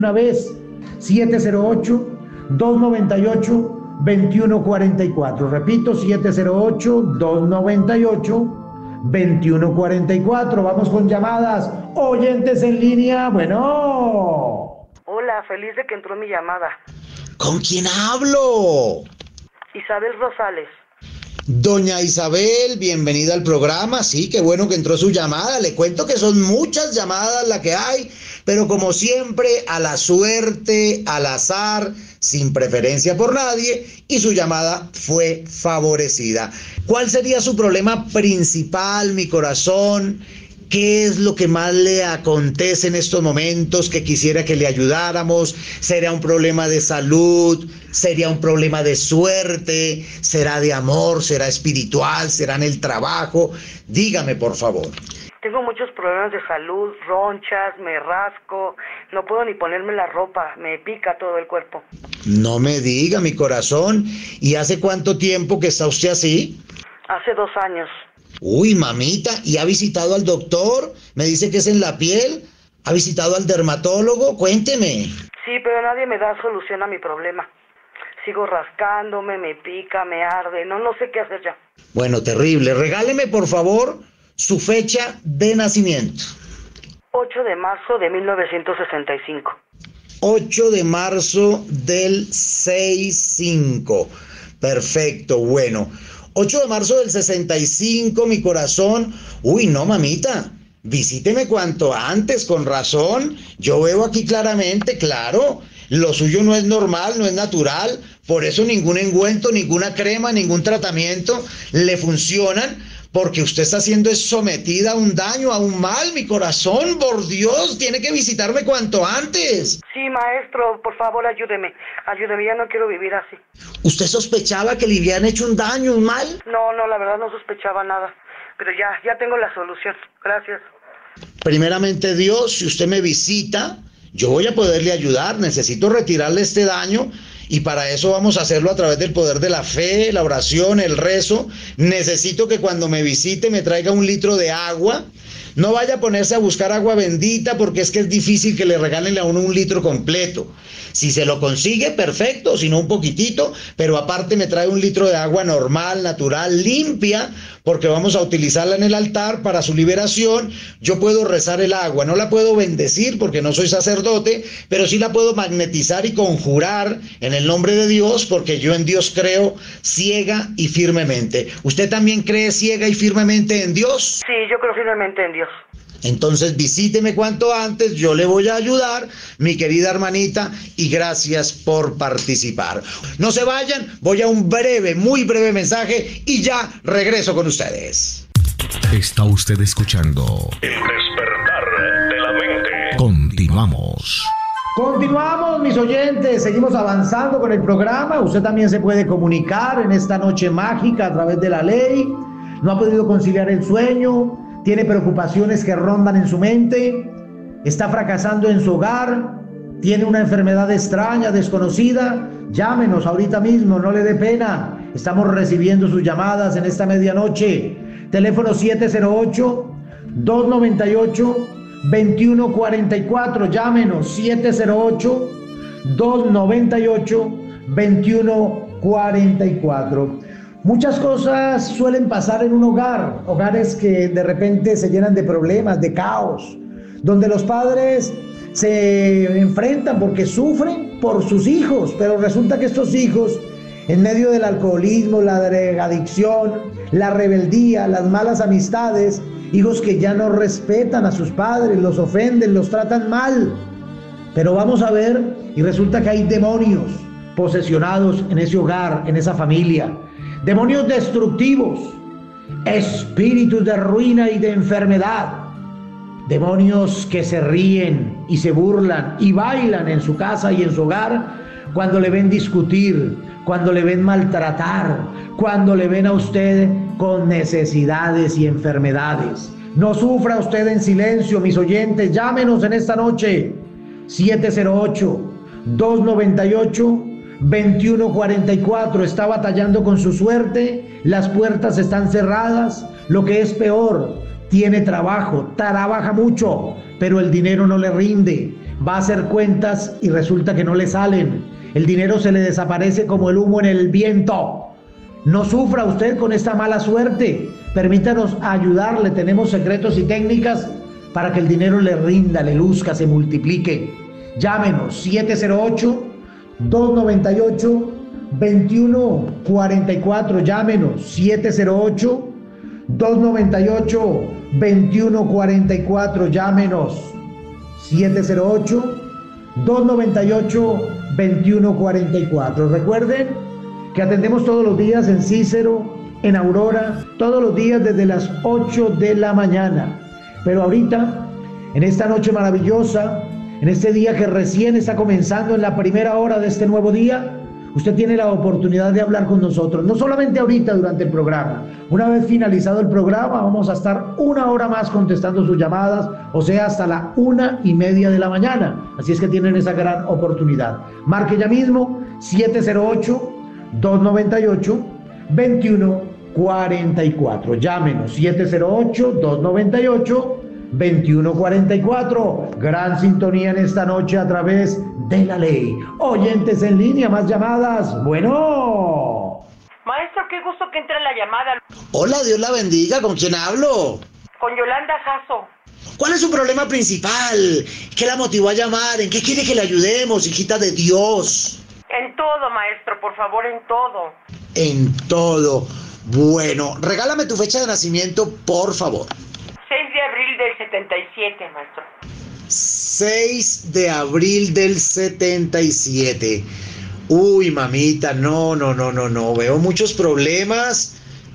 Una vez, 708-298-2144. Repito, 708-298-2144. Vamos con llamadas. Oyentes en línea, bueno. Hola, feliz de que entró mi llamada. ¿Con quién hablo? Isabel Rosales. Doña Isabel, bienvenida al programa. Sí, qué bueno que entró su llamada. Le cuento que son muchas llamadas las que hay, pero como siempre, a la suerte, al azar, sin preferencia por nadie, y su llamada fue favorecida. ¿Cuál sería su problema principal, mi corazón? ¿Qué es lo que más le acontece en estos momentos que quisiera que le ayudáramos? ¿Será un problema de salud? ¿Sería un problema de suerte? ¿Será de amor? ¿Será espiritual? ¿Será en el trabajo? Dígame, por favor. Tengo muchos problemas de salud, ronchas, me rasco, no puedo ni ponerme la ropa, me pica todo el cuerpo. No me diga, mi corazón. ¿Y hace cuánto tiempo que está usted así? Hace 2 años. Uy, mamita, ¿y ha visitado al doctor? Me dice que es en la piel. ¿Ha visitado al dermatólogo? Cuénteme. Sí, pero nadie me da solución a mi problema. Sigo rascándome, me pica, me arde, no sé qué hacer ya. Bueno, terrible. Regáleme, por favor, su fecha de nacimiento. 8 de marzo de 1965. 8 de marzo del 65. Perfecto, bueno. 8 de marzo del 65, mi corazón. Uy, no, mamita, visíteme cuanto antes, con razón. Yo veo aquí claramente, claro, lo suyo no es normal, no es natural. Por eso ningún ungüento, ninguna crema, ningún tratamiento le funcionan, porque usted está siendo sometida a un daño, a un mal, mi corazón. Por Dios, tiene que visitarme cuanto antes. Sí, maestro, por favor, ayúdeme, ya no quiero vivir así. ¿Usted sospechaba que le habían hecho un daño, un mal? No, la verdad no sospechaba nada, pero ya tengo la solución, gracias. Primeramente Dios, si usted me visita, yo voy a poderle ayudar. Necesito retirarle este daño, y para eso vamos a hacerlo a través del poder de la fe, la oración, el rezo. Necesito que cuando me visite me traiga 1 litro de agua. No vaya a ponerse a buscar agua bendita, porque es que es difícil que le regalen a uno 1 litro completo. Si se lo consigue, perfecto, si no un poquitito, pero aparte me trae 1 litro de agua normal, natural, limpia, porque vamos a utilizarla en el altar para su liberación. Yo puedo rezar el agua, no la puedo bendecir porque no soy sacerdote, pero sí la puedo magnetizar y conjurar en el nombre de Dios, porque yo en Dios creo ciega y firmemente. ¿Usted también cree ciega y firmemente en Dios? Sí, yo creo firmemente en Dios. Entonces visíteme cuanto antes, yo le voy a ayudar, mi querida hermanita, y gracias por participar. No se vayan, voy a un breve, muy breve mensaje y ya regreso con ustedes. Está usted escuchando El despertar de la mente. Continuamos. Continuamos, mis oyentes, seguimos avanzando con el programa. Usted también se puede comunicar en esta noche mágica a través de la ley. No ha podido conciliar el sueño, tiene preocupaciones que rondan en su mente, está fracasando en su hogar, tiene una enfermedad extraña, desconocida. Llámenos ahorita mismo, no le dé pena. Estamos recibiendo sus llamadas en esta medianoche. Teléfono 708-298-2144. Llámenos 708-298-2144. Muchas cosas suelen pasar en un hogar, hogares que de repente se llenan de problemas, de caos, donde los padres se enfrentan porque sufren por sus hijos, pero resulta que estos hijos, en medio del alcoholismo, la drogadicción, la rebeldía, las malas amistades, hijos que ya no respetan a sus padres, los ofenden, los tratan mal. Pero vamos a ver, y resulta que hay demonios posesionados en ese hogar, en esa familia. Demonios destructivos, espíritus de ruina y de enfermedad, demonios que se ríen y se burlan y bailan en su casa y en su hogar cuando le ven discutir, cuando le ven maltratar, cuando le ven a usted con necesidades y enfermedades. No sufra usted en silencio, mis oyentes. Llámenos en esta noche 708-298-2144. Está batallando con su suerte, las puertas están cerradas. Lo que es peor, tiene trabajo, trabaja mucho, pero el dinero no le rinde. va a hacer cuentas y resulta que no le salen. El dinero se le desaparece como el humo en el viento. No sufra usted con esta mala suerte. Permítanos ayudarle. Tenemos secretos y técnicas para que el dinero le rinda, le luzca, se multiplique. Llámenos 708-298-2144. Llámenos 708-298-2144. Llámenos 708-298-2144. Recuerden que atendemos todos los días en Cícero, en Aurora, todos los días desde las 8 de la mañana. Pero ahorita, en esta noche maravillosa, en este día que recién está comenzando, en la primera hora de este nuevo día, usted tiene la oportunidad de hablar con nosotros, no solamente ahorita durante el programa. Una vez finalizado el programa, vamos a estar una hora más contestando sus llamadas, o sea, hasta la 1:30 de la mañana. Así es que tienen esa gran oportunidad. Marque ya mismo 708-298-2144. Llámenos 708-298-2144. Gran sintonía en esta noche a través de la ley. Oyentes en línea, más llamadas. Bueno. Maestro, qué gusto que entre la llamada. Hola, Dios la bendiga. ¿Con quién hablo? Con Yolanda Jasso. ¿Cuál es su problema principal? ¿Qué la motivó a llamar? ¿En qué quiere que le ayudemos, hijita de Dios? En todo, maestro, por favor, en todo. En todo. Bueno, regálame tu fecha de nacimiento, por favor. 6 de abril del 77, maestro. 6 de abril del 77. Uy, mamita, no. Veo muchos problemas.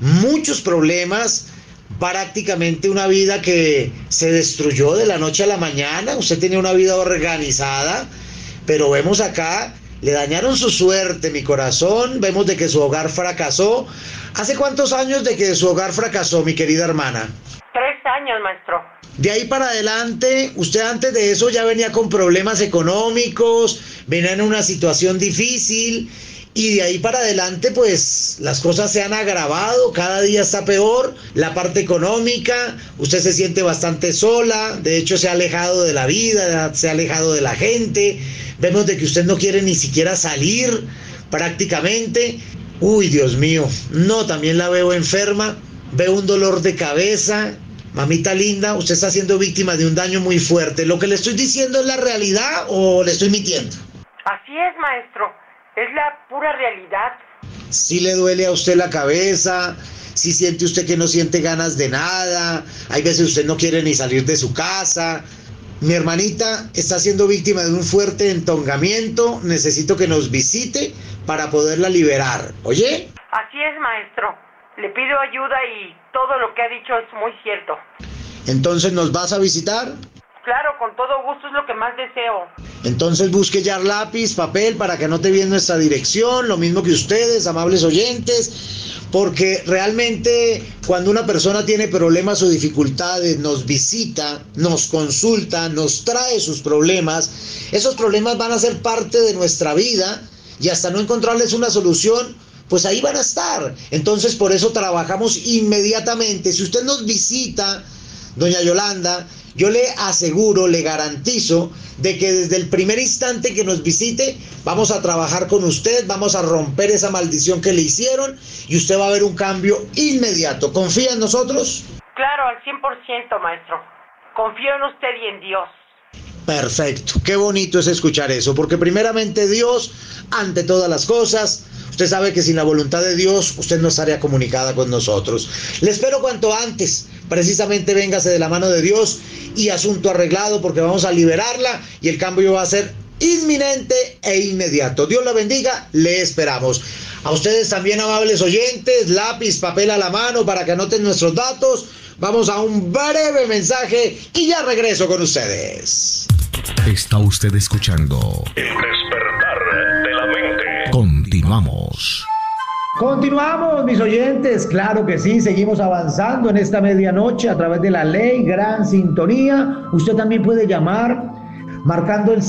Prácticamente una vida que se destruyó de la noche a la mañana. Usted tenía una vida organizada, pero vemos acá, le dañaron su suerte, mi corazón. Vemos de que su hogar fracasó. ¿Hace cuántos años de que su hogar fracasó, mi querida hermana? 3 años, maestro. De ahí para adelante, usted antes de eso ya venía con problemas económicos, venía en una situación difícil, y de ahí para adelante pues las cosas se han agravado, cada día está peor, la parte económica, usted se siente bastante sola, de hecho se ha alejado de la vida, se ha alejado de la gente, vemos de que usted no quiere ni siquiera salir prácticamente. Uy, Dios mío, no, también la veo enferma, veo un dolor de cabeza. Mamita linda, usted está siendo víctima de un daño muy fuerte. ¿Lo que le estoy diciendo es la realidad o le estoy mintiendo? Así es, maestro. Es la pura realidad. Si le duele a usted la cabeza, si siente usted que no siente ganas de nada, hay veces usted no quiere ni salir de su casa. Mi hermanita está siendo víctima de un fuerte entongamiento. Necesito que nos visite para poderla liberar. ¿Oye? Así es, maestro. Le pido ayuda y todo lo que ha dicho es muy cierto. ¿Entonces nos vas a visitar? Claro, con todo gusto, es lo que más deseo. Entonces busque ya lápiz, papel para que anote bien nuestra dirección, lo mismo que ustedes, amables oyentes, porque realmente cuando una persona tiene problemas o dificultades, nos visita, nos consulta, nos trae sus problemas, esos problemas van a ser parte de nuestra vida y hasta no encontrarles una solución, pues ahí van a estar. Entonces por eso trabajamos inmediatamente. Si usted nos visita, doña Yolanda, yo le aseguro, le garantizo de que desde el primer instante que nos visite vamos a trabajar con usted, vamos a romper esa maldición que le hicieron y usted va a ver un cambio inmediato. ¿Confía en nosotros? Claro, al 100%, maestro. Confío en usted y en Dios. Perfecto, qué bonito es escuchar eso, porque primeramente Dios, ante todas las cosas. Usted sabe que sin la voluntad de Dios usted no estaría comunicada con nosotros. Le espero cuanto antes. Precisamente véngase de la mano de Dios y asunto arreglado, porque vamos a liberarla y el cambio va a ser inminente e inmediato. Dios la bendiga, le esperamos. A ustedes también, amables oyentes, lápiz, papel a la mano para que anoten nuestros datos. Vamos a un breve mensaje y ya regreso con ustedes. Está usted escuchando El despertar de la mente. Continuamos. Continuamos, mis oyentes, claro que sí, seguimos avanzando en esta medianoche a través de la ley, gran sintonía. Usted también puede llamar marcando el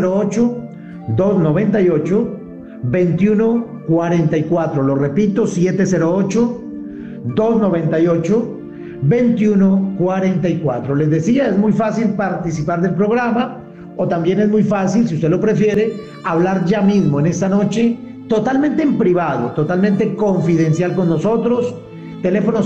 708-298-2144. Lo repito, 708-298-2144. Les decía, es muy fácil participar del programa. o también es muy fácil, si usted lo prefiere, hablar ya mismo en esta noche, totalmente en privado, totalmente confidencial con nosotros. Teléfono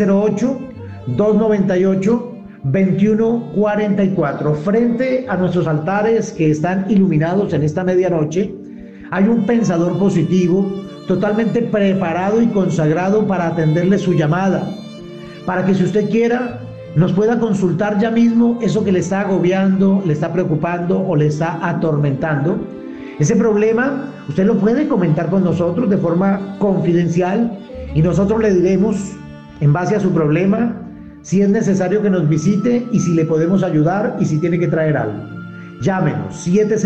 708-298-2144. Frente a nuestros altares que están iluminados en esta medianoche, hay un pensador positivo, totalmente preparado y consagrado para atenderle su llamada, para que si usted quiera, nos pueda consultar ya mismo eso que le está agobiando, le está preocupando o le está atormentando. Ese problema usted lo puede comentar con nosotros de forma confidencial y nosotros le diremos, en base a su problema, si es necesario que nos visite y si le podemos ayudar y si tiene que traer algo. Llámenos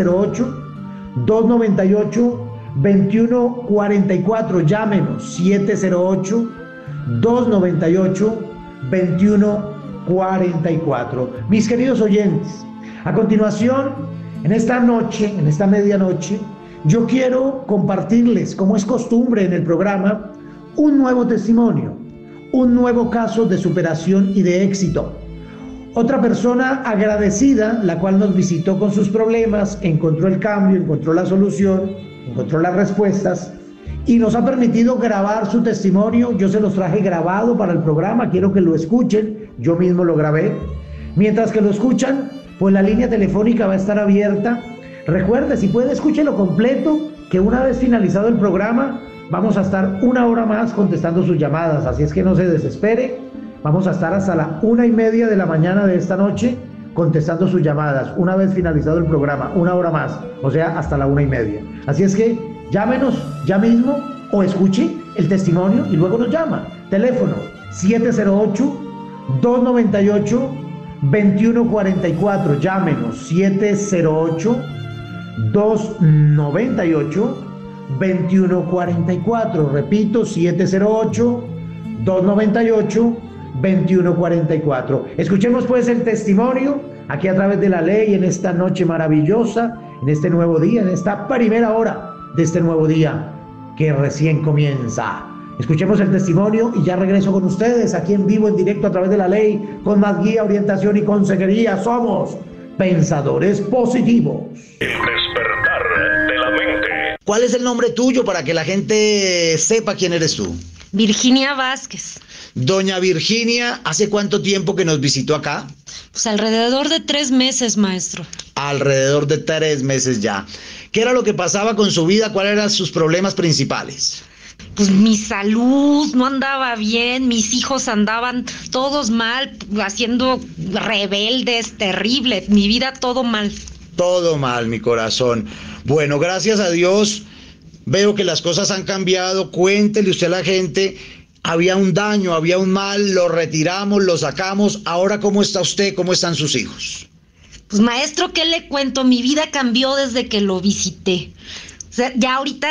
708-298-2144. Llámenos 708-298-2144. Mis queridos oyentes, a continuación, en esta noche, en esta medianoche, yo quiero compartirles, como es costumbre en el programa, un nuevo testimonio, un nuevo caso de superación y de éxito. Otra persona agradecida, la cual nos visitó con sus problemas, encontró el cambio, encontró la solución, encontró las respuestas y nos ha permitido grabar su testimonio. Yo se los traje grabado para el programa, quiero que lo escuchen, yo mismo lo grabé. Mientras que lo escuchan, pues la línea telefónica va a estar abierta. Recuerde, si puede, escúchelo completo, que una vez finalizado el programa, vamos a estar 1 hora más contestando sus llamadas, así es que no se desespere. Vamos a estar hasta la 1:30 de la mañana de esta noche contestando sus llamadas, una vez finalizado el programa, 1 hora más, o sea, hasta la 1:30. Así es que llámenos ya mismo o escuche el testimonio y luego nos llama. Teléfono 708-298-2144. Llámenos 708-298-2144. Repito, 708-298-2144. Escuchemos pues el testimonio aquí a través de la ley en esta noche maravillosa, en este nuevo día, en esta primera hora de este nuevo día que recién comienza. Escuchemos el testimonio y ya regreso con ustedes aquí en vivo, en directo a través de la ley, con más guía, orientación y consejería. Somos Pensadores Positivos. El despertar de la mente. ¿Cuál es el nombre tuyo para que la gente sepa quién eres tú? Virginia Vázquez. Doña Virginia, ¿hace cuánto tiempo que nos visitó acá? Pues alrededor de 3 meses, maestro. Alrededor de 3 meses ya. ¿Qué era lo que pasaba con su vida? ¿Cuáles eran sus problemas principales? Pues mi salud no andaba bien, mis hijos andaban todos mal, haciendo rebeldes, terrible, mi vida todo mal. Todo mal, mi corazón. Bueno, gracias a Dios, veo que las cosas han cambiado. Cuéntele usted a la gente, había un daño, había un mal, lo retiramos, lo sacamos. Ahora, ¿cómo está usted? ¿Cómo están sus hijos? Pues maestro, ¿qué le cuento? Mi vida cambió desde que lo visité. O sea, ya ahorita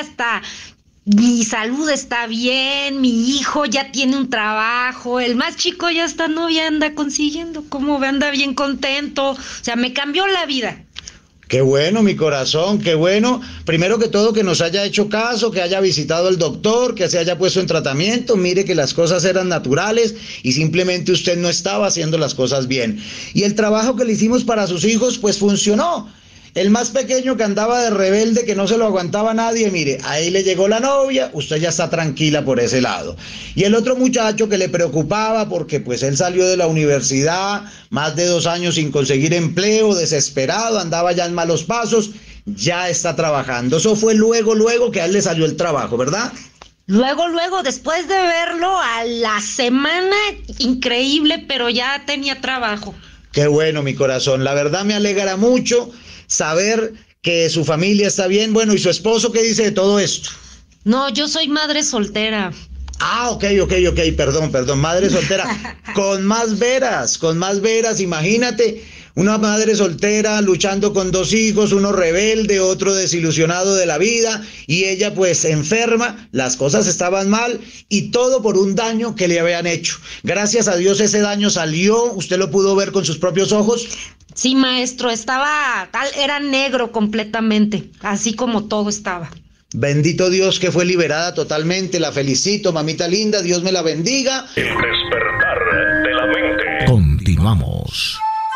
mi salud está bien, mi hijo ya tiene un trabajo, el más chico ya está novia, anda consiguiendo, ¿cómo ve? Anda bien contento, o sea, me cambió la vida. Qué bueno, mi corazón, qué bueno. Primero que todo, que nos haya hecho caso, que haya visitado al doctor, que se haya puesto en tratamiento. Mire que las cosas eran naturales y simplemente usted no estaba haciendo las cosas bien. Y el trabajo que le hicimos para sus hijos, pues funcionó. El más pequeño que andaba de rebelde, que no se lo aguantaba nadie, mire, ahí le llegó la novia, usted ya está tranquila por ese lado. Y el otro muchacho que le preocupaba porque pues él salió de la universidad, más de 2 años sin conseguir empleo, desesperado, andaba ya en malos pasos, ya está trabajando. Eso fue luego que a él le salió el trabajo, ¿verdad? Luego, después de verlo, a la semana, increíble, pero ya tenía trabajo. Qué bueno, mi corazón, la verdad me alegra mucho saber que su familia está bien. Bueno, ¿y su esposo qué dice de todo esto? No, yo soy madre soltera. Ah, ok, perdón, madre soltera. Con más veras, imagínate, una madre soltera luchando con 2 hijos, uno rebelde, otro desilusionado de la vida, y ella pues enferma, las cosas estaban mal, y todo por un daño que le habían hecho. Gracias a Dios ese daño salió, ¿usted lo pudo ver con sus propios ojos? Sí, maestro, era negro completamente, así como todo estaba. Bendito Dios que fue liberada totalmente, la felicito, mamita linda, Dios me la bendiga. El despertar de la mente. Continuamos.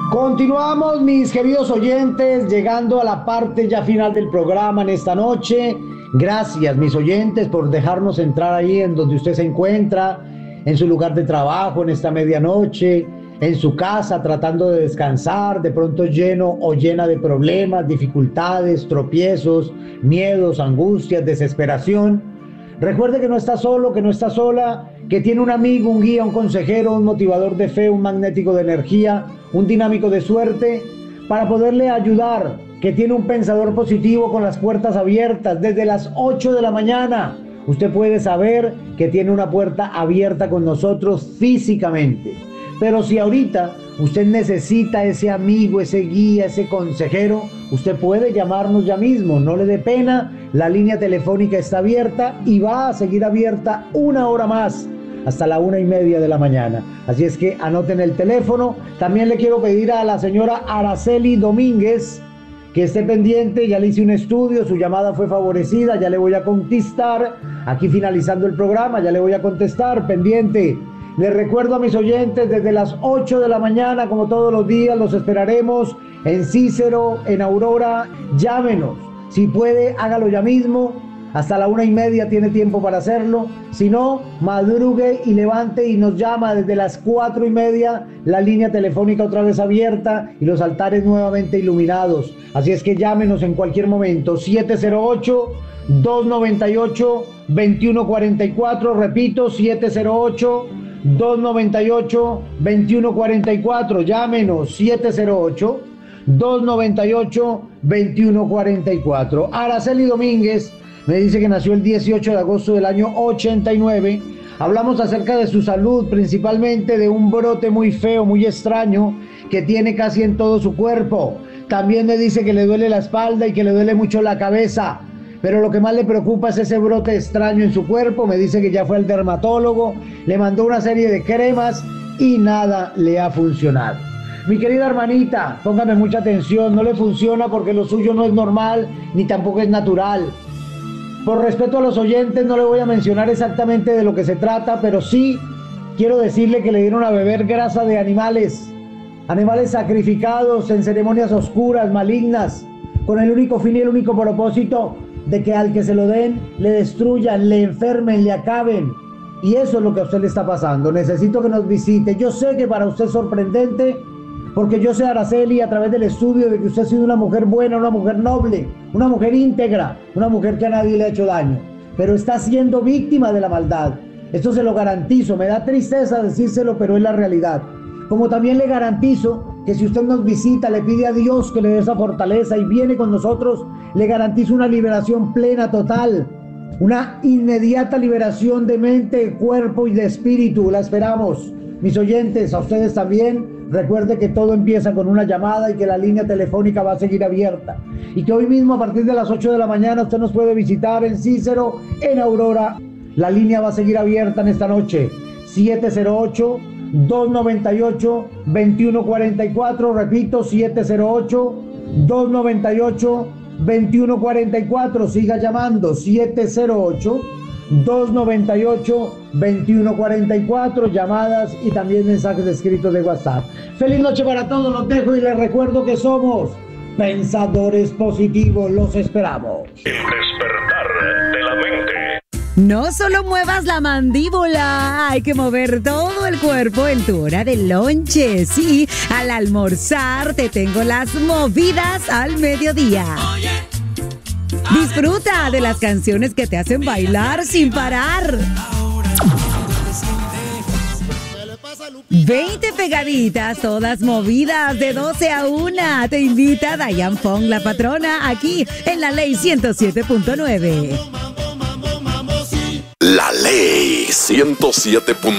Continuamos, mis queridos oyentes, llegando a la parte ya final del programa en esta noche. Gracias, mis oyentes, por dejarnos entrar ahí en donde usted se encuentra, en su lugar de trabajo, en esta medianoche, en su casa, tratando de descansar, de pronto lleno o llena de problemas, dificultades, tropiezos, miedos, angustias, desesperación. Recuerde que no está solo, que no está sola, que tiene un amigo, un guía, un consejero, un motivador de fe, un magnético de energía, un dinámico de suerte, para poderle ayudar, que tiene un pensador positivo con las puertas abiertas desde las 8 de la mañana. Usted puede saber que tiene una puerta abierta con nosotros físicamente. Pero si ahorita usted necesita ese amigo, ese guía, ese consejero, usted puede llamarnos ya mismo, no le dé pena, la línea telefónica está abierta y va a seguir abierta 1 hora más, hasta la 1:30 de la mañana. Así es que anoten el teléfono. También le quiero pedir a la señora Araceli Domínguez que esté pendiente, ya le hice un estudio, su llamada fue favorecida, ya le voy a contestar, aquí finalizando el programa, ya le voy a contestar, pendiente. Les recuerdo a mis oyentes, desde las 8 de la mañana, como todos los días, los esperaremos en Cícero, en Aurora. Llámenos. Si puede, hágalo ya mismo. Hasta la 1:30 tiene tiempo para hacerlo. Si no, madrugue y levante y nos llama desde las 4:30. La línea telefónica otra vez abierta y los altares nuevamente iluminados. Así es que llámenos en cualquier momento. 708-298-2144. Repito, 708-298-2144. Llámenos, 708-298-2144. Araceli Domínguez me dice que nació el 18 de agosto del año 89. Hablamos acerca de su salud, principalmente de un brote muy feo, muy extraño, que tiene casi en todo su cuerpo. También me dice que le duele la espalda y que le duele mucho la cabeza. Pero lo que más le preocupa es ese brote extraño en su cuerpo. Me dice que ya fue al dermatólogo, le mandó una serie de cremas y nada le ha funcionado. Mi querida hermanita, póngame mucha atención, no le funciona porque lo suyo no es normal ni tampoco es natural. Por respeto a los oyentes no le voy a mencionar exactamente de lo que se trata, pero sí quiero decirle que le dieron a beber grasa de animales sacrificados en ceremonias oscuras, malignas, con el único fin y el único propósito de que al que se lo den, le destruyan, le enfermen, le acaben. Y eso es lo que a usted le está pasando. Necesito que nos visite. Yo sé que para usted es sorprendente, porque yo sé, Araceli, a través del estudio, de que usted ha sido una mujer buena, una mujer noble, una mujer íntegra, una mujer que a nadie le ha hecho daño, pero está siendo víctima de la maldad. Esto se lo garantizo. Me da tristeza decírselo, pero es la realidad. Como también le garantizo que si usted nos visita, le pide a Dios que le dé esa fortaleza y viene con nosotros, le garantizo una liberación plena, total, una inmediata liberación de mente, cuerpo y de espíritu. La esperamos. Mis oyentes, a ustedes también. Recuerde que todo empieza con una llamada y que la línea telefónica va a seguir abierta. Y que hoy mismo a partir de las 8 de la mañana usted nos puede visitar en Cícero, en Aurora. La línea va a seguir abierta en esta noche. 708-298-2144. Repito, 708-298-2144. Siga llamando. 708-298-2144, llamadas y también mensajes escritos de WhatsApp. Feliz noche para todos, los dejo y les recuerdo que somos pensadores positivos, los esperamos. El despertar de la mente. No solo muevas la mandíbula, hay que mover todo el cuerpo en tu hora de lonche. Sí, al almorzar te tengo las movidas al mediodía. Disfruta de las canciones que te hacen bailar sin parar. 20 pegaditas, todas movidas de 12 a 1. Te invita Diane Fong, la patrona, aquí en La Ley 107.9. La Ley 107.9.